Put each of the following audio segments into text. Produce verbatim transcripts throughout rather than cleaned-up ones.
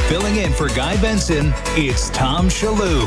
Filling in for Guy Benson, it's Tom Shillue.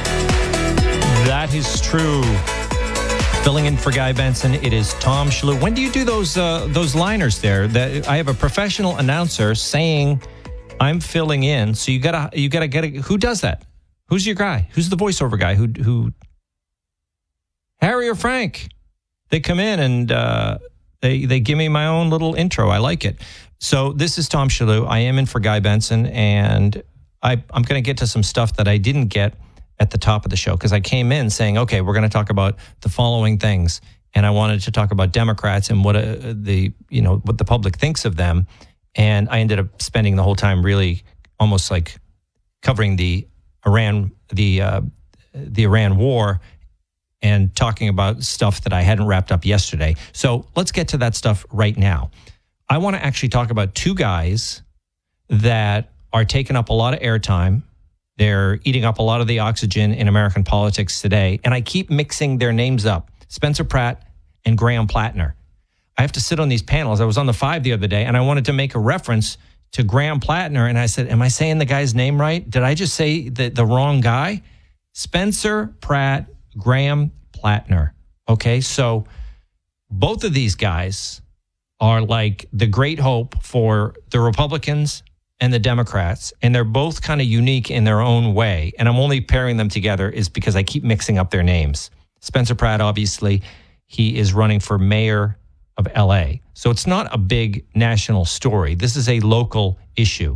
That is true. Filling in for Guy Benson, it is Tom Shillue. When do you do those uh, those liners there? That I have a professional announcer saying I'm filling in, so you gotta you gotta get a, who does that? Who's your guy? Who's the voiceover guy? Who who? Harry or Frank? They come in and uh, they they give me my own little intro. I like it. So this is Tom Shillue. I am in for Guy Benson, and I I'm going to get to some stuff that I didn't get at the top of the show, because I came in saying, okay, we're going to talk about the following things. And I wanted to talk about Democrats and what uh, the, you know, what the public thinks of them. And I ended up spending the whole time really almost like covering the Iran, the, uh, the Iran war and talking about stuff that I hadn't wrapped up yesterday. So let's get to that stuff right now. I want to actually talk about two guys that are taking up a lot of airtime. They're eating up a lot of the oxygen in American politics today. And I keep mixing their names up. Spencer Pratt and Graham Plattner. I have to sit on these panels. I was on the Five the other day, and I wanted to make a reference to Graham Plattner. And I said, am I saying the guy's name right? Did I just say the, the wrong guy? Spencer Pratt, Graham Plattner. Okay, so both of these guys are like the great hope for the Republicans and the Democrats, and they're both kind of unique in their own way. And I'm only pairing them together is because I keep mixing up their names. Spencer Pratt, obviously, he is running for mayor of L A. So it's not a big national story. This is a local issue.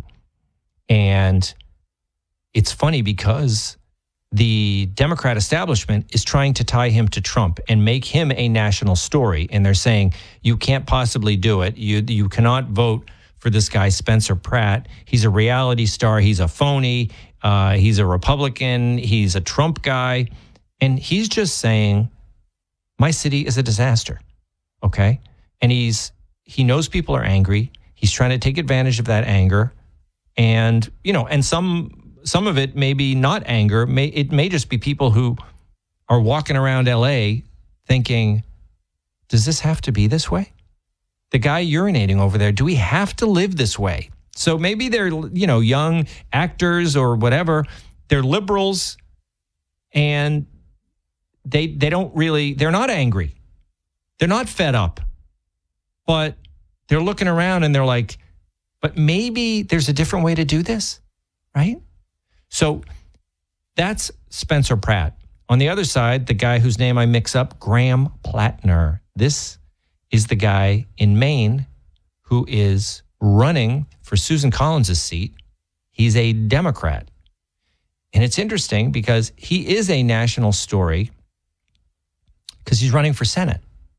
And it's funny because the Democrat establishment is trying to tie him to Trump and make him a national story. And they're saying, you can't possibly do it. You, you cannot vote for this guy, Spencer Pratt. He's a reality star. He's a phony. Uh, he's a Republican. He's a Trump guy. And he's just saying, my city is a disaster. Okay. And he's, he knows people are angry. He's trying to take advantage of that anger. And, you know, and some, some of it may be not anger. May, it may just be people who are walking around L A thinking, does this have to be this way? The guy urinating over there, do we have to live this way? So maybe they're, you know, young actors or whatever. They're liberals and they they don't really, they're not angry. They're not fed up. But they're looking around and they're like, but maybe there's a different way to do this, right? So that's Spencer Pratt. On the other side, the guy whose name I mix up, Graham Plattner. This is the guy in Maine who is running for Susan Collins' seat. He's a Democrat. And it's interesting because he is a national story because he's running for Senate.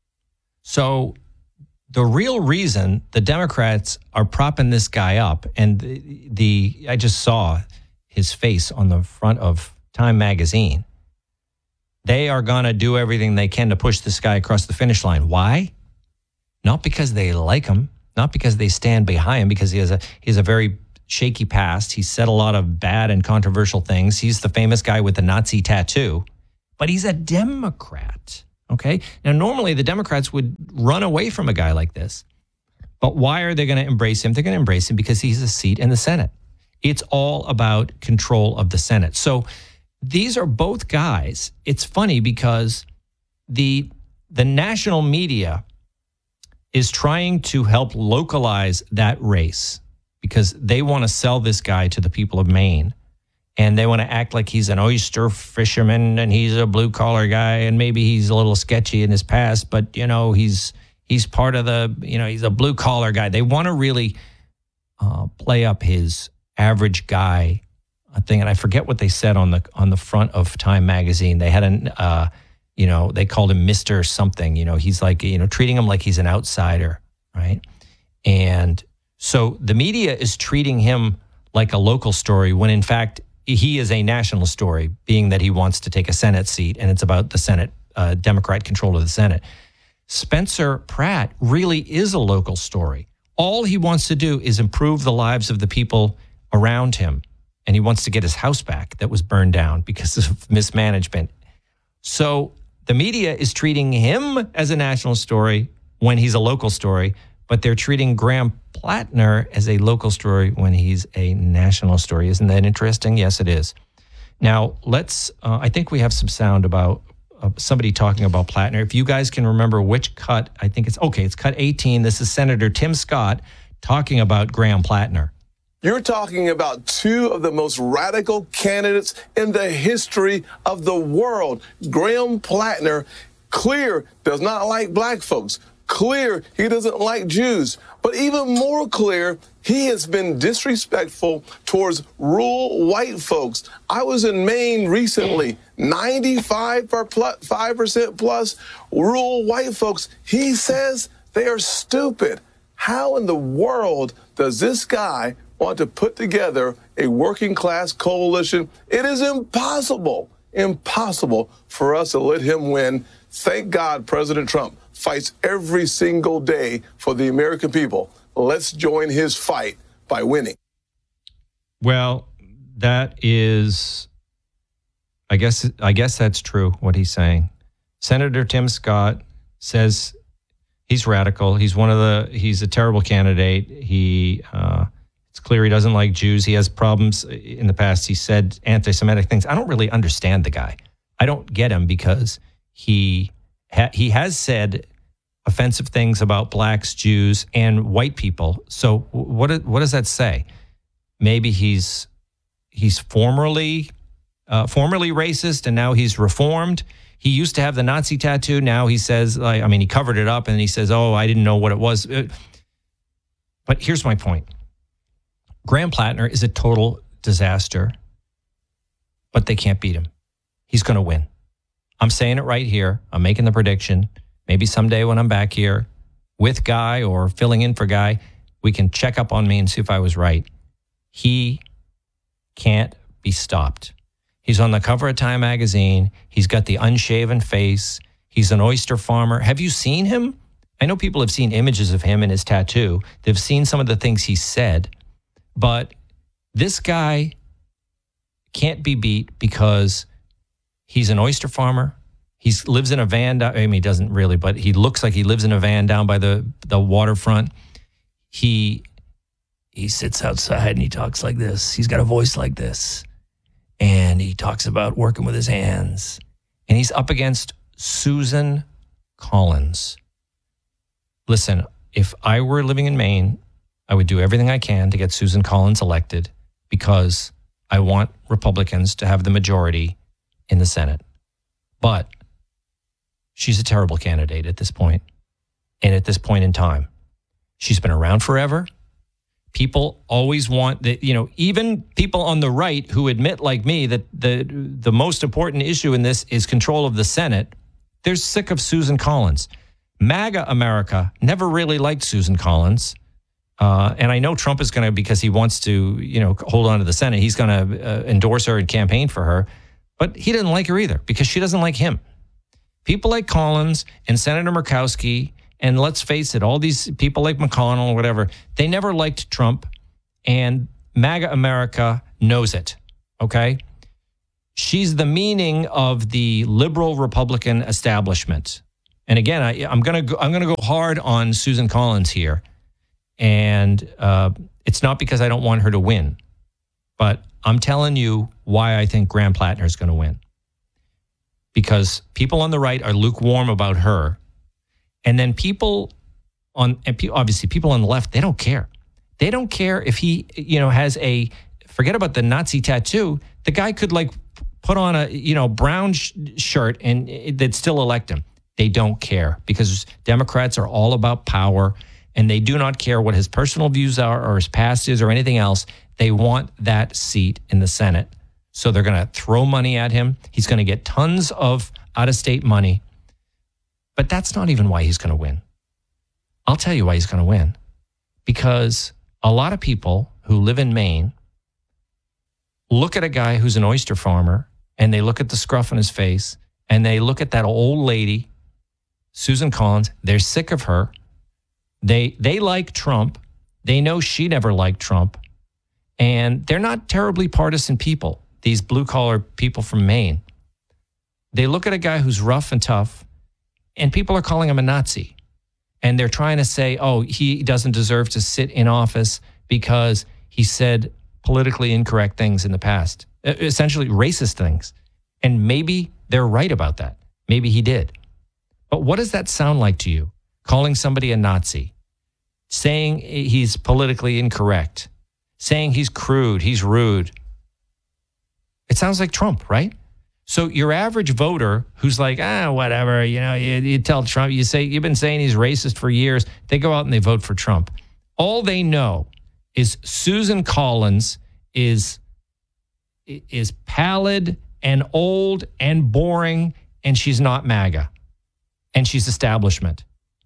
So the real reason the Democrats are propping this guy up, and the, the I just saw his face on the front of Time magazine, they are going to do everything they can to push this guy across the finish line. Why? Not because they like him, not because they stand behind him, because he has a he has a very shaky past. He's said a lot of bad and controversial things. He's the famous guy with the Nazi tattoo, but he's a Democrat. Okay. Now, normally the Democrats would run away from a guy like this, but why are they going to embrace him? They're going to embrace him because he's a seat in the Senate. It's all about control of the Senate. So these are both guys. It's funny because the the national media is trying to help localize that race because they want to sell this guy to the people of Maine. And they want to act like he's an oyster fisherman and he's a blue collar guy and maybe he's a little sketchy in his past, but you know, he's he's part of the, you know, he's a blue collar guy. They want to really uh, play up his average guy thing. And I forget what they said on the on the front of Time magazine. They had an uh, you know, they called him Mister something. You know, he's like, you know, treating him like he's an outsider, right? And so the media is treating him like a local story when in fact he is a national story, being that he wants to take a Senate seat and it's about the Senate, uh, Democrat control of the Senate. Spencer Pratt really is a local story. All he wants to do is improve the lives of the people around him. And he wants to get his house back that was burned down because of mismanagement. So the media is treating him as a national story when he's a local story, but they're treating Graham Plattner as a local story when he's a national story. Isn't that interesting? Yes, it is. Now, let's, uh, I think we have some sound about uh, somebody talking about Plattner. If you guys can remember which cut, I think it's, okay, it's cut eighteen. This is Senator Tim Scott talking about Graham Plattner. You're talking about two of the most radical candidates in the history of the world. Graham Plattner, clear, does not like black folks. Clear, he doesn't like Jews. But even more clear, he has been disrespectful towards rural white folks. I was in Maine recently, ninety-five percent plus rural white folks. He says they are stupid. How in the world does this guy want to put together a working class coalition? It is impossible, impossible for us to let him win. Thank God President Trump fights every single day for the American people. Let's join his fight by winning. Well, that is, I guess, I guess that's true, what he's saying. Senator Tim Scott says he's radical. He's one of the, he's a terrible candidate. He, uh, it's clear he doesn't like Jews. He has problems in the past. He said anti-Semitic things. I don't really understand the guy. I don't get him because he ha- he has said offensive things about blacks, Jews, and white people. So what what does that say? Maybe he's he's formerly uh, formerly racist and now he's reformed. He used to have the Nazi tattoo. Now he says, like, I mean, he covered it up and he says, "Oh, I didn't know what it was." But here's my point: Graham Plattner is a total disaster, but they can't beat him. He's going to win. I'm saying it right here. I'm making the prediction. Maybe someday when I'm back here with Guy or filling in for Guy, we can check up on me and see if I was right. He can't be stopped. He's on the cover of Time magazine. He's got the unshaven face. He's an oyster farmer. Have you seen him? I know people have seen images of him and his tattoo. They've seen some of the things he said. But this guy can't be beat because he's an oyster farmer. He lives in a van. I mean, he doesn't really, but he looks like he lives in a van down by the, the waterfront. He he sits outside and he talks like this. He's got a voice like this. And he talks about working with his hands. And he's up against Susan Collins. Listen, if I were living in Maine, I would do everything I can to get Susan Collins elected because I want Republicans to have the majority in the Senate. But she's a terrible candidate at this point, and at this point in time. She's been around forever. People always want that, you know, even people on the right who admit, like me, that the the most important issue in this is control of the Senate, they're sick of Susan Collins. MAGA America never really liked Susan Collins. Uh, and I know Trump is going to, because he wants to, you know, hold on to the Senate, he's going to uh, endorse her and campaign for her. But he didn't like her either because she doesn't like him. People like Collins and Senator Murkowski, and let's face it, all these people like McConnell or whatever, they never liked Trump, and MAGA America knows it, okay? She's the meaning of the liberal Republican establishment. And again, I, I'm gonna go, I'm gonna go hard on Susan Collins here, and uh, it's not because I don't want her to win, but I'm telling you why I think Graham Plattner is going to win. Because people on the right are lukewarm about her. And then people on, and obviously people on the left, they don't care. They don't care if he, you know, has a, forget about the Nazi tattoo. The guy could like put on a, you know, brown sh- shirt and they'd still elect him. They don't care because Democrats are all about power and they do not care what his personal views are or his past is or anything else. They want that seat in the Senate. So they're going to throw money at him. He's going to get tons of out-of-state money. But that's not even why he's going to win. I'll tell you why he's going to win. Because a lot of people who live in Maine look at a guy who's an oyster farmer and they look at the scruff on his face and they look at that old lady, Susan Collins. They're sick of her. They they like Trump. They know she never liked Trump. And they're not terribly partisan people, these blue-collar people from Maine. They look at a guy who's rough and tough, and people are calling him a Nazi. And they're trying to say, oh, he doesn't deserve to sit in office because he said politically incorrect things in the past, essentially racist things. And maybe they're right about that. Maybe he did. But what does that sound like to you? Calling somebody a Nazi, saying he's politically incorrect, saying he's crude, he's rude. It sounds like Trump, right? So your average voter who's like, ah, whatever, you know, you, you tell Trump, you say, you've been saying he's racist for years. They go out and they vote for Trump. All they know is Susan Collins is, is pallid and old and boring, and she's not MAGA, and she's establishment.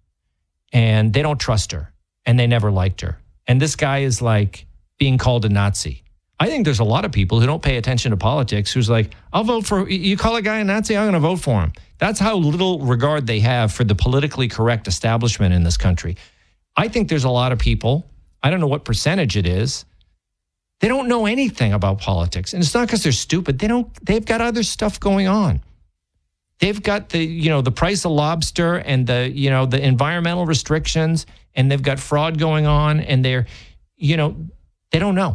And they don't trust her, and they never liked her. And this guy is like being called a Nazi. I think there's a lot of people who don't pay attention to politics who's like, I'll vote for, you call a guy a Nazi, I'm going to vote for him. That's how little regard they have for the politically correct establishment in this country. I think there's a lot of people, I don't know what percentage it is, they don't know anything about politics. And it's not because they're stupid. They don't, they've got other stuff going on. They've got the, you know, the price of lobster and the, you know, the environmental restrictions, and they've got fraud going on, and they're, you know, they don't know.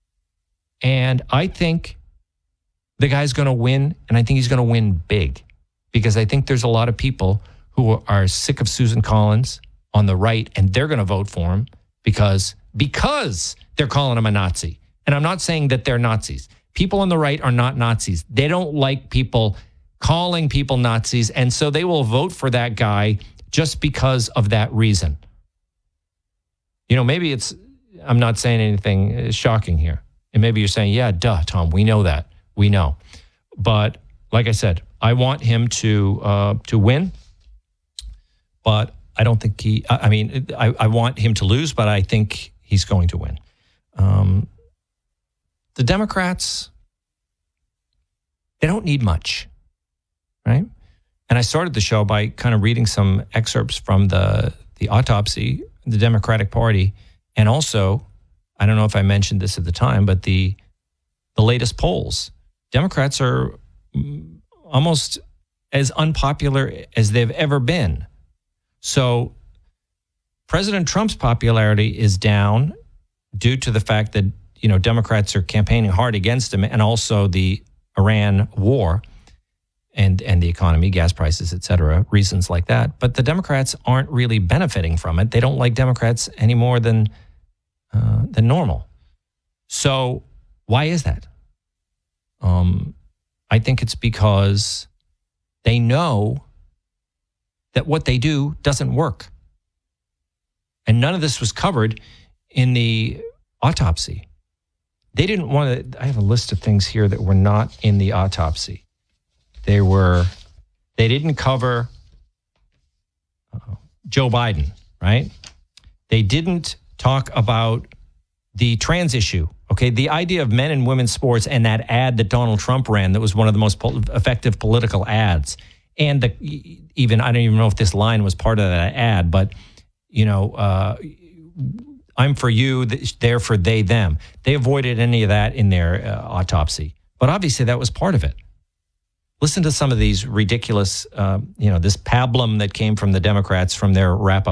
And I think the guy's going to win, and I think he's going to win big, because I think there's a lot of people who are sick of Susan Collins on the right, and they're going to vote for him because because they're calling him a Nazi. And I'm not saying that they're Nazis. People on the right are not Nazis. They don't like people calling people Nazis, and so they will vote for that guy just because of that reason. You know, maybe it's, I'm not saying anything shocking here. And maybe you're saying, yeah, duh, Tom, we know that. We know. But like I said, I want him to uh, to win. But I don't think he, I mean, I, I want him to lose, but I think he's going to win. Um, the Democrats, they don't need much, right? And I started the show by kind of reading some excerpts from the, the autopsy, the Democratic Party, and also, I don't know if I mentioned this at the time, but the the latest polls, Democrats are almost as unpopular as they've ever been. So President Trump's popularity is down due to the fact that, you know, Democrats are campaigning hard against him, and also the Iran war and and the economy, gas prices, et cetera, reasons like that. But the Democrats aren't really benefiting from it. They don't like Democrats any more than Uh, than normal. So why is that? Um, I think it's because they know that what they do doesn't work. And none of this was covered in the autopsy. They didn't want to, I have a list of things here that were not in the autopsy. They were, they didn't cover uh, Joe Biden, right? They didn't talk about the trans issue, okay? The idea of men and women's sports, and that ad that Donald Trump ran that was one of the most po- effective political ads. And the, even, I don't even know if this line was part of that ad, but, you know, uh, I'm for you, they're for they, them. They avoided any of that in their uh, autopsy. But obviously that was part of it. Listen to some of these ridiculous, uh, you know, this pablum that came from the Democrats from their wrap-up